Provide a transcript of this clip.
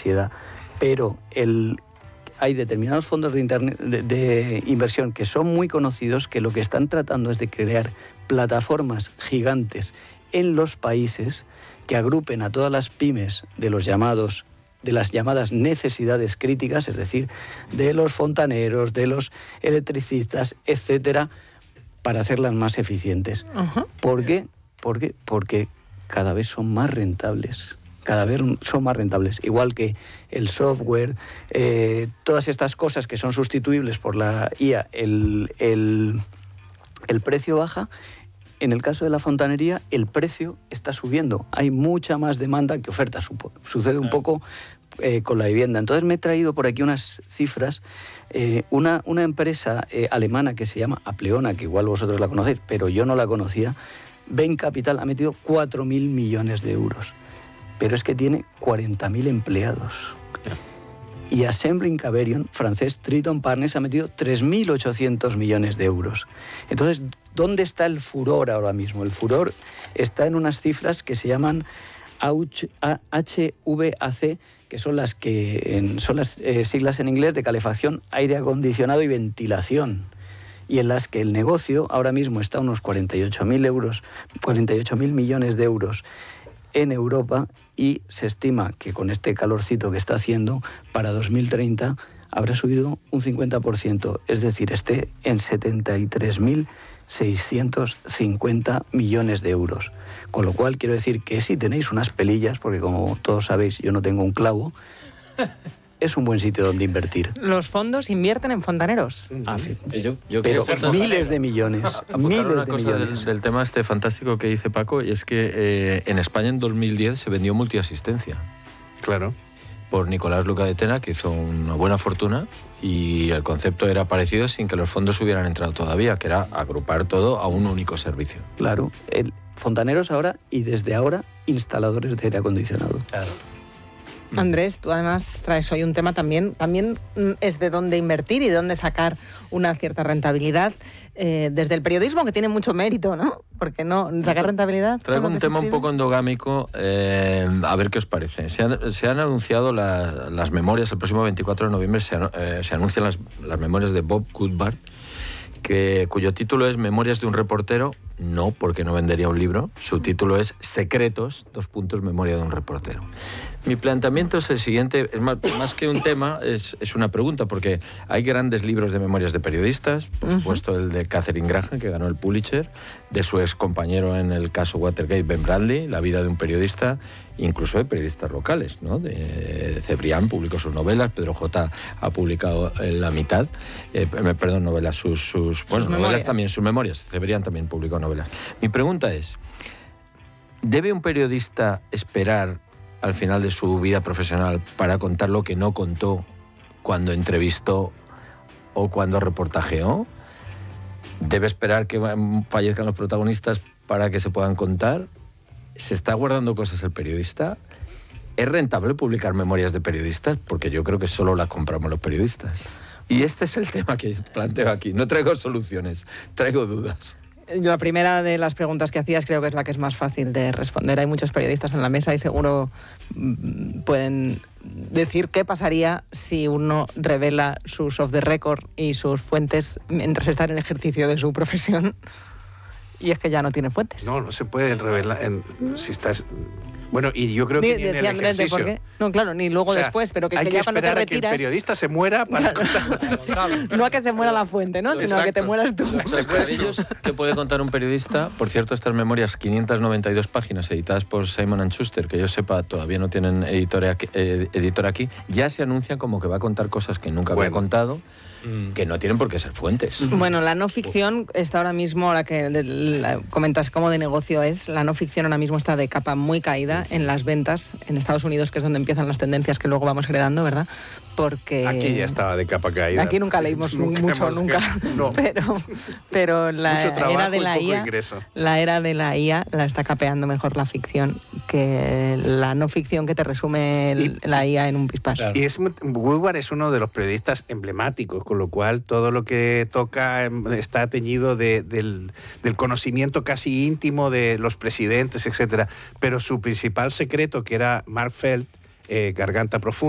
ansiedad. Pero hay determinados fondos de inversión que son muy conocidos, que lo que están tratando es de crear plataformas gigantes en los países que agrupen a todas las pymes de las llamadas necesidades críticas, es decir, de los fontaneros, de los electricistas, etcétera, para hacerlas más eficientes. Uh-huh. ¿Por qué? Porque cada vez son más rentables. Igual que el software, todas estas cosas que son sustituibles por la IA, el precio baja. En el caso de la fontanería, el precio está subiendo. Hay mucha más demanda que oferta. Sucede un poco con la vivienda. Entonces me he traído por aquí unas cifras. Una empresa alemana que se llama Apleona, que igual vosotros la conocéis, pero yo no la conocía, Bain Capital ha metido 4.000 millones de euros. Pero es que tiene 40.000 empleados. Y Assembling Caverion, francés, Triton Partners, ha metido 3.800 millones de euros. Entonces, ¿dónde está el furor ahora mismo? El furor está en unas cifras que se llaman HVAC, que son las siglas en inglés de calefacción, aire acondicionado y ventilación, y en las que el negocio ahora mismo está a unos 48.000 millones de euros en Europa, y se estima que con este calorcito que está haciendo, para 2030 habrá subido un 50%, es decir, esté en 73.650 millones de euros. Con lo cual quiero decir que si tenéis unas pelillas, porque como todos sabéis yo no tengo un clavo, es un buen sitio donde invertir. Los fondos invierten en fontaneros. Pero miles de millones. Miles de millones. Del tema este fantástico que dice Paco, y es que en España en 2010 se vendió multiasistencia. Claro. Por Nicolás Luca de Tena, que hizo una buena fortuna, y el concepto era parecido sin que los fondos hubieran entrado todavía, que era agrupar todo a un único servicio. Claro. Fontaneros ahora, y desde ahora instaladores de aire acondicionado. Claro. Andrés, tú además traes hoy un tema también es de dónde invertir y de dónde sacar una cierta rentabilidad desde el periodismo, que tiene mucho mérito, ¿no? Porque no sacar rentabilidad. Traigo un tema un poco endogámico, a ver qué os parece. Se han anunciado las memorias, el próximo 24 de noviembre se anuncian las memorias de Bob Woodward, cuyo título es Memorias de un reportero. No, porque no vendería un libro. Su título es Secretos, Memoria de un reportero. Mi planteamiento es el siguiente, es más que un tema, es una pregunta, porque hay grandes libros de memorias de periodistas, por supuesto el de Katharine Graham, que ganó el Pulitzer, de su ex compañero en el caso Watergate, Ben Bradley, La vida de un periodista, incluso de periodistas locales, ¿no? Cebrián publicó sus novelas, Pedro J. ha publicado la mitad, novelas, sus novelas también, sus memorias, Cebrián también publicó novelas. Mi pregunta es, ¿debe un periodista esperar al final de su vida profesional para contar lo que no contó cuando entrevistó o cuando reportajeó? ¿Debe esperar que fallezcan los protagonistas para que se puedan contar? ¿Se está guardando cosas el periodista? ¿Es rentable publicar memorias de periodistas? Porque yo creo que solo las compramos los periodistas. Y este es el tema que planteo aquí. No traigo soluciones, traigo dudas. La primera de las preguntas que hacías creo que es la que es más fácil de responder. Hay muchos periodistas en la mesa y seguro pueden decir qué pasaría si uno revela sus off the record y sus fuentes mientras está en ejercicio de su profesión. Y es que ya no tiene fuentes. No se puede revelar si estás... Bueno, y yo creo que ni en el ejercicio. ¿Por qué? No, claro, ni luego después, pero que ya cuando te retiras... Hay que esperar a que el periodista se muera para contar. Sí, no a que se muera la fuente, ¿no? Sino a que te mueras tú. Los ellos que puede contar un periodista, por cierto, estas memorias, 592 páginas editadas por Simon & Schuster, que yo sepa todavía no tienen editor aquí, ya se anuncian como que va a contar cosas que nunca había contado, que no tienen por qué ser fuentes. Bueno, la no ficción está ahora mismo, la que comentas cómo de negocio es, la no ficción ahora mismo está de capa muy caída en las ventas en Estados Unidos, que es donde empiezan las tendencias que luego vamos heredando, ¿verdad? Porque aquí ya estaba de capa caída. Aquí nunca leímos mucho, no. Pero la era de la IA, la era de la IA la está capeando mejor la ficción que la no ficción que te resume la IA en un pispás. Claro. Y Woodward es uno de los periodistas emblemáticos, con lo cual todo lo que toca está teñido del conocimiento casi íntimo de los presidentes, etcétera. Pero su principal secreto, que era Mark Felt, Garganta Profunda,